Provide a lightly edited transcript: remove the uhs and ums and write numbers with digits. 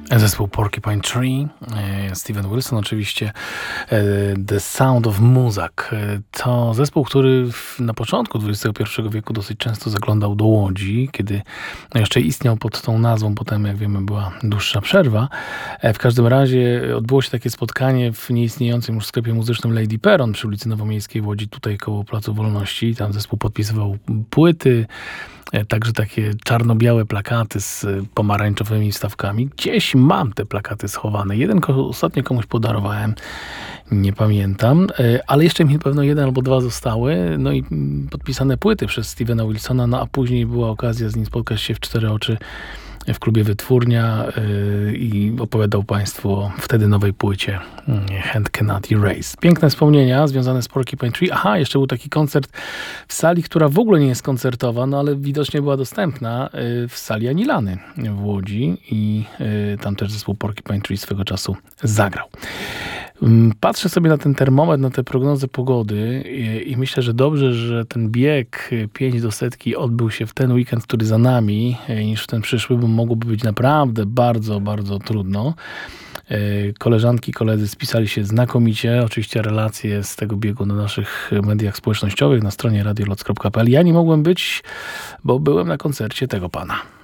Zespół Porcupine Tree, Steven Wilson oczywiście, The Sound of Muzak. To zespół, który na początku XXI wieku dosyć często zaglądał do Łodzi, kiedy jeszcze istniał pod tą nazwą, potem jak wiemy była dłuższa przerwa. W każdym razie odbyło się takie spotkanie w nieistniejącym już sklepie muzycznym Lady Peron przy ulicy Nowomiejskiej w Łodzi, tutaj koło Placu Wolności. Tam zespół podpisywał płyty, także takie czarno-białe plakaty z pomarańczowymi wstawkami. Gdzieś mam te plakaty schowane. Jeden ostatnio komuś podarowałem, nie pamiętam, ale jeszcze mi pewno jeden albo dwa zostały. No i podpisane płyty przez Stevena Wilsona, no a później była okazja z nim spotkać się w cztery oczy w klubie Wytwórnia i opowiadał Państwu o wtedy nowej płycie Hand Cannot Erase. Piękne wspomnienia związane z Porcupine Tree. Aha, jeszcze był taki koncert w sali, która w ogóle nie jest koncertowa, no ale widocznie była dostępna, w sali Anilany w Łodzi i tam też zespół Porcupine Tree swego czasu zagrał. Patrzę sobie na ten termometr, na te prognozy pogody i myślę, że dobrze, że ten bieg 5 do setki odbył się w ten weekend, który za nami, niż w ten przyszły, bo mogłoby być naprawdę bardzo, bardzo trudno. Koleżanki, koledzy spisali się znakomicie. Oczywiście relacje z tego biegu na naszych mediach społecznościowych, na stronie radioloc.pl. Ja nie mogłem być, bo byłem na koncercie tego pana.